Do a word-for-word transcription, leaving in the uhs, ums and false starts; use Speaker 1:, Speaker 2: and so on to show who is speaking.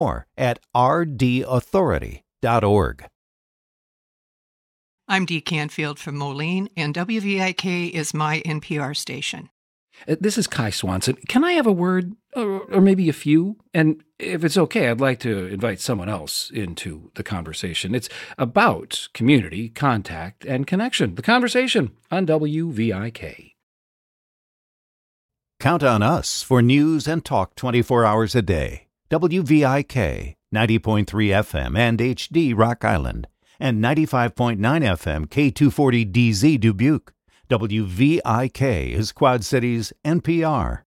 Speaker 1: more at r d authority dot org.
Speaker 2: I'm Dee Canfield from Moline, and W V I K is my N P R station.
Speaker 3: Uh, This is Kai Swanson. Can I have a word, or, or maybe a few? And if it's okay, I'd like to invite someone else into the conversation. It's about community, contact, and connection. The conversation on W V I K.
Speaker 1: Count on us for news and talk twenty-four hours a day. W V I K, ninety point three F M and H D Rock Island, and ninety-five point nine F M K two forty D Z Dubuque. W V I K is Quad Cities N P R.